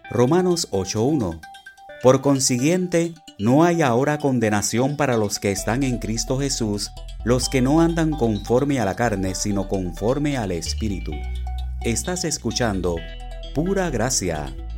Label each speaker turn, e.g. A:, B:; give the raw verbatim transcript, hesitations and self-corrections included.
A: Romanos ocho uno. Por consiguiente, no hay ahora condenación para los que están en Cristo Jesús, los que no andan conforme a la carne, sino conforme al Espíritu. Estás escuchando Pura Gracia.